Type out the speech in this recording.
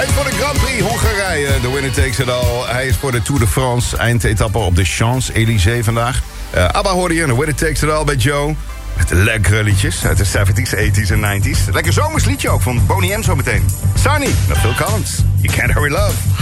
Hij is voor de Grand Prix Hongarije. De winner takes it all. Hij is voor de Tour de France. Eindetappe op de Champs-Élysées vandaag. ABBA hoorde je. De winner takes it all bij Joe. Met de lekkere liedjes uit de 70s, 80s en 90s. Lekker zomers liedje ook van Boney M zo meteen. Sunny, met Phil Collins. You can't hurry love.